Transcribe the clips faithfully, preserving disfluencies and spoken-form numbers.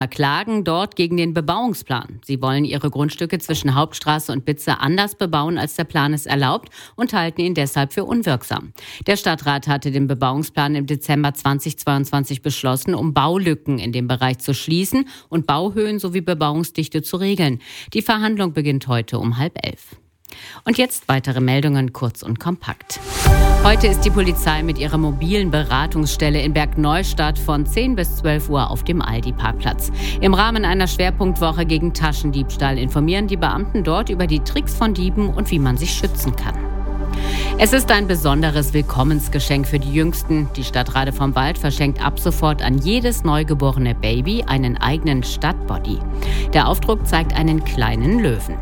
klagen dort gegen den Bebauungsplan. Sie wollen ihre Grundstücke zwischen Hauptstraße und Bitze anders bebauen, als der Plan es erlaubt, und halten ihn deshalb für unwirksam. Der Stadtrat hatte den Bebauungsplan im Dezember zweitausendzweiundzwanzig beschlossen, um Baulücken in dem Bereich zu schließen und Bauhöhen sowie Bebauungsdichte zu regeln. Die Verhandlung beginnt heute um halb elf. Und jetzt weitere Meldungen, kurz und kompakt. Heute ist die Polizei mit ihrer mobilen Beratungsstelle in Bergneustadt von zehn bis zwölf Uhr auf dem Aldi-Parkplatz. Im Rahmen einer Schwerpunktwoche gegen Taschendiebstahl informieren die Beamten dort über die Tricks von Dieben und wie man sich schützen kann. Es ist ein besonderes Willkommensgeschenk für die Jüngsten. Die Stadt Rade vom Wald verschenkt ab sofort an jedes neugeborene Baby einen eigenen Stadtbody. Der Aufdruck zeigt einen kleinen Löwen.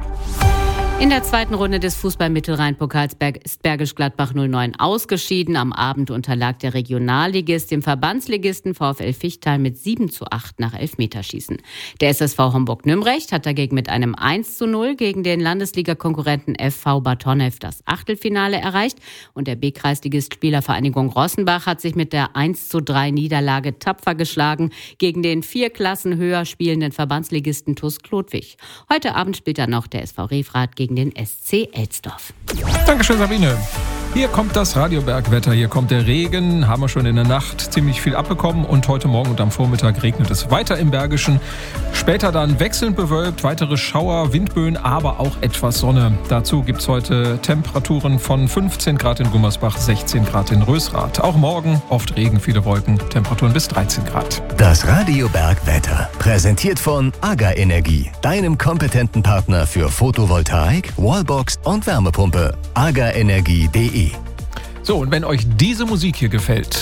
In der zweiten Runde des Fußball-Mittelrhein-Pokals ist Bergisch Gladbach null neun ausgeschieden. Am Abend unterlag der Regionalligist dem Verbandsligisten VfL Fichtal mit sieben zu acht nach Elfmeterschießen. Der S S V Homburg-Nümbrecht hat dagegen mit einem eins zu null gegen den Landesliga-Konkurrenten F V Batonev das Achtelfinale erreicht. Und der B-Kreisligist Spielervereinigung Rossenbach hat sich mit der eins zu drei Niederlage tapfer geschlagen gegen den vier Klassen höher spielenden Verbandsligisten T U S Klodwig. Heute Abend spielt dann noch der S V Refrath gegen den S C Elsdorf. Dankeschön, Sabine. Hier kommt das Radiobergwetter, hier kommt der Regen, haben wir schon in der Nacht ziemlich viel abbekommen und heute Morgen und am Vormittag regnet es weiter im Bergischen. Später dann wechselnd bewölkt, weitere Schauer, Windböen, aber auch etwas Sonne. Dazu gibt es heute Temperaturen von fünfzehn Grad in Gummersbach, sechzehn Grad in Rösrath. Auch morgen oft Regen, viele Wolken, Temperaturen bis dreizehn Grad. Das Radiobergwetter, präsentiert von AGA Energie, deinem kompetenten Partner für Photovoltaik, Wallbox und Wärmepumpe. aga energie punkt de. So, und wenn euch diese Musik hier gefällt,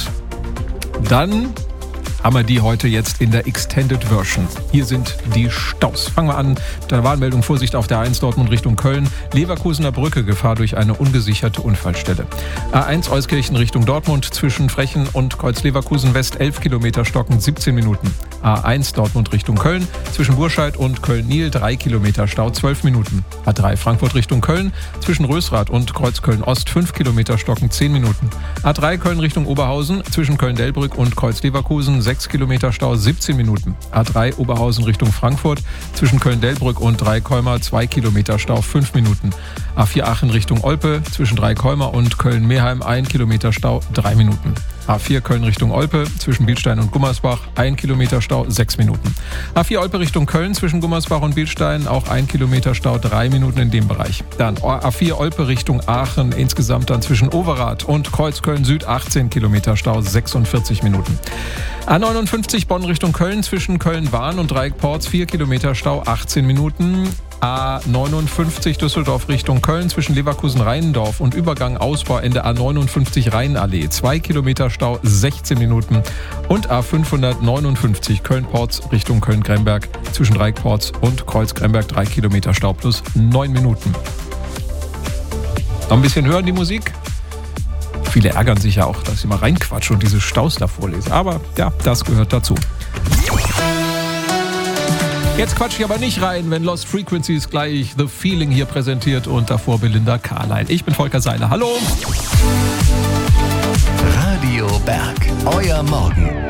dann haben wir die heute jetzt in der Extended Version. Hier sind die Staus. Fangen wir an mit der Warnmeldung. Vorsicht auf der A eins Dortmund Richtung Köln. Leverkusener Brücke, Gefahr durch eine ungesicherte Unfallstelle. A eins Euskirchen Richtung Dortmund zwischen Frechen und Kreuz Leverkusen West elf Kilometer stocken, siebzehn Minuten. A eins Dortmund Richtung Köln zwischen Burscheid und Köln-Niel drei Kilometer Stau, zwölf Minuten. A drei Frankfurt Richtung Köln zwischen Rösrath und Kreuz Köln-Ost fünf Kilometer stocken, zehn Minuten. A drei Köln Richtung Oberhausen zwischen Köln-Delbrück und Kreuz Leverkusen sechs Kilometer Stau, siebzehn Minuten. A drei Oberhausen Richtung Frankfurt zwischen Köln-Delbrück und Dreikäumer zwei Kilometer Stau, fünf Minuten. A vier Aachen Richtung Olpe zwischen Dreikäumer und Köln-Meheim ein Kilometer Stau, drei Minuten. A vier Köln Richtung Olpe zwischen Bielstein und Gummersbach ein Kilometer Stau, sechs Minuten. A vier Olpe Richtung Köln zwischen Gummersbach und Bielstein auch ein Kilometer Stau, drei Minuten in dem Bereich. Dann A vier Olpe Richtung Aachen insgesamt dann zwischen Overath und Kreuz Köln Süd achtzehn Kilometer Stau, sechsundvierzig Minuten. A neunundfünfzig Bonn Richtung Köln zwischen Köln-Bahn und Dreieckporz vier Kilometer Stau, achtzehn Minuten. A neunundfünfzig Düsseldorf Richtung Köln zwischen Leverkusen-Rheinendorf und Übergang Ausbau Ende A neunundfünfzig Rheinallee zwei Kilometer Stau, sechzehn Minuten. Und A fünfhundertneunundfünfzig Köln-Porz Richtung Köln-Gremberg zwischen Dreieckporz und Kreuz-Gremberg drei Kilometer Stau plus neun Minuten. Noch ein bisschen hören die Musik? Viele ärgern sich ja auch, dass ich mal reinquatsche und diese Staus da vorlese. Aber ja, das gehört dazu. Jetzt quatsch ich aber nicht rein, wenn Lost Frequencies gleich The Feeling hier präsentiert und davor Belinda Carlisle. Ich bin Volker Seiler. Hallo! Radio Berg, euer Morgen.